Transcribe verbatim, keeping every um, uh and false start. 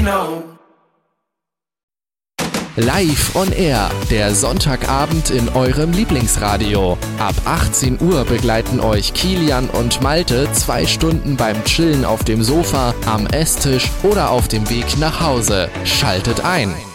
Live on Air, der Sonntagabend in eurem Lieblingsradio. Ab achtzehn Uhr begleiten euch Kilian und Malte zwei Stunden beim Chillen auf dem Sofa, am Esstisch oder auf dem Weg nach Hause. Schaltet ein!